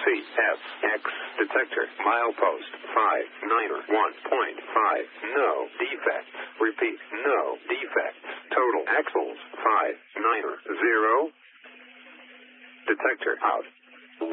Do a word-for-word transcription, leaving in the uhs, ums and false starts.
F, X, detector, milepost, five niner one point five, no defects. Repeat, no defects. Total axles, five niner zero. Detector out.